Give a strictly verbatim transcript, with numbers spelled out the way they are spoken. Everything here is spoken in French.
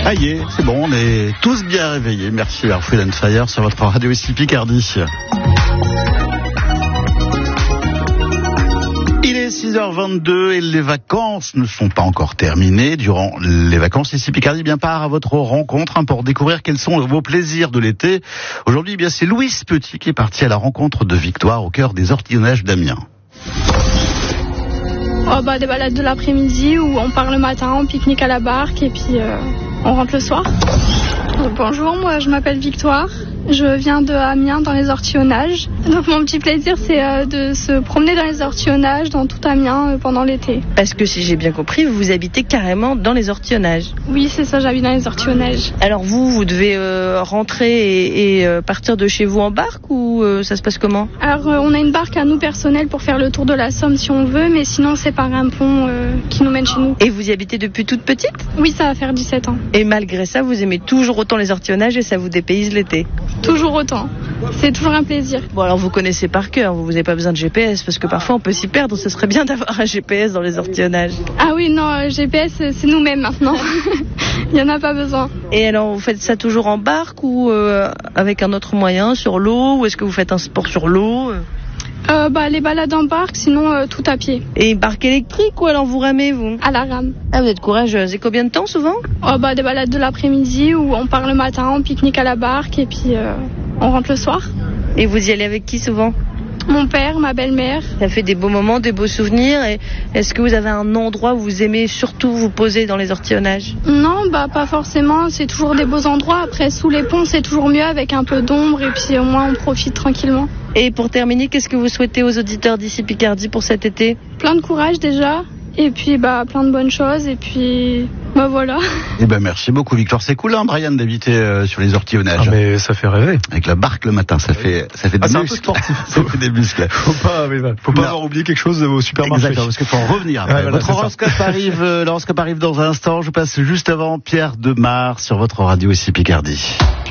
Ça y est, c'est bon, on est tous bien réveillés. Merci Earth, Wind and Fire sur votre radio ici Picardie. Il est six heures vingt-deux et les vacances ne sont pas encore terminées. Durant les vacances, ici Picardie bien part à votre rencontre hein, pour découvrir quels sont vos plaisirs de l'été. Aujourd'hui, eh bien c'est Louise Petit qui est partie à la rencontre de Victoire au cœur des ortillonnages d'Amiens. Oh bah, des balades de l'après-midi où on part le matin, on pique-nique à la barque et puis euh, on rentre le soir. Bonjour, moi je m'appelle Victoire. Je viens de Amiens dans les ortillonnages. Donc mon petit plaisir c'est euh, de se promener dans les ortillonnages dans tout Amiens euh, pendant l'été. Parce que si j'ai bien compris, vous habitez carrément dans les ortillonnages. Oui c'est ça, j'habite dans les ortillonnages. Alors vous, vous devez euh, rentrer et, et euh, partir de chez vous en barque ou euh, ça se passe comment? Alors euh, on a une barque à nous personnelle pour faire le tour de la Somme si on veut, mais sinon c'est par un pont euh, qui nous mène chez nous. Et vous y habitez depuis toute petite? Oui, ça va faire dix-sept ans. Et malgré ça, vous aimez toujours autant les ortillonnages et ça vous dépayse l'été? Toujours autant. C'est toujours un plaisir. Bon alors vous connaissez par cœur, vous n'avez pas besoin de G P S parce que parfois on peut s'y perdre, ce serait bien d'avoir un G P S dans les ortillonnages. Ah oui, non, euh, G P S c'est nous-mêmes maintenant. Il n'y en a pas besoin. Et alors vous faites ça toujours en barque ou euh, avec un autre moyen, sur l'eau, ou est-ce que vous faites un sport sur l'eau? Euh, bah, les balades en barque, sinon euh, tout à pied. Et barque électrique ou alors vous ramez vous? À la rame. Ah vous êtes courageuse. Et combien de temps souvent? Oh, bah, des balades de l'après-midi où on part le matin, on pique-nique à la barque et puis euh, on rentre le soir. Et vous y allez avec qui souvent? Mon père, ma belle-mère. Ça fait des beaux moments, des beaux souvenirs. Et est-ce que vous avez un endroit où vous aimez surtout vous poser dans les ortillonnages? Non, bah pas forcément. C'est toujours des beaux endroits. Après, sous les ponts, c'est toujours mieux avec un peu d'ombre et puis au moins on profite tranquillement. Et pour terminer, qu'est-ce que vous souhaitez aux auditeurs d'ici Picardie pour cet été? Plein de courage déjà. Et puis bah plein de bonnes choses et puis bah voilà. Eh ben merci beaucoup Victoire, c'est cool hein Brian d'habiter euh, sur les ortillonnages. Ah mais ça fait rêver. Avec la barque le matin, ça fait ça fait des ah, muscles. Ça fait des muscles. Faut pas mais, faut pas non. avoir oublié quelque chose au supermarché. Exactement, parce qu'il faut en revenir après. Ouais, voilà, votre horoscope arrive, euh, l'horoscope arrive dans un instant. Je passe juste avant Pierre Demar sur votre radio ici Picardie.